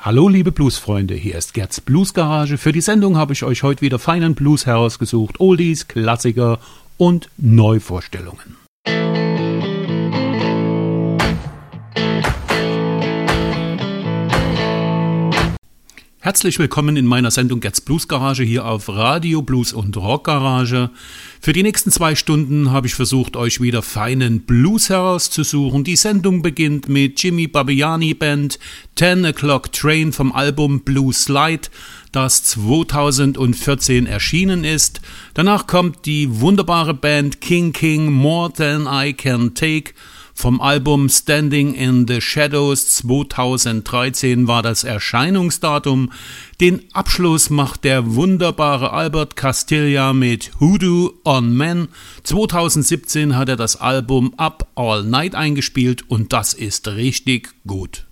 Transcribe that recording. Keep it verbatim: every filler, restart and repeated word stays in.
Hallo liebe Bluesfreunde, hier ist Gerds Bluesgarage. Für die Sendung habe ich euch heute wieder feinen Blues herausgesucht, Oldies, Klassiker und Neuvorstellungen. Herzlich willkommen in meiner Sendung Gerds Bluesgarage hier auf Radio Blues und Rockgarage. Für die nächsten zwei Stunden habe ich versucht, euch wieder feinen Blues herauszusuchen. Die Sendung beginnt mit Jimmy Barbbiani Band ten o'clock Train vom Album Blue Slide, das zweitausendvierzehn erschienen ist. Danach kommt die wunderbare Band King King More Than I Can Take. Vom Album Standing in the Shadows zweitausenddreizehn war das Erscheinungsdatum. Den Abschluss macht der wunderbare Albert Castiglia mit Hoodoo on Men. zweitausendsiebzehn hat er das Album Up All Night eingespielt und das ist richtig gut.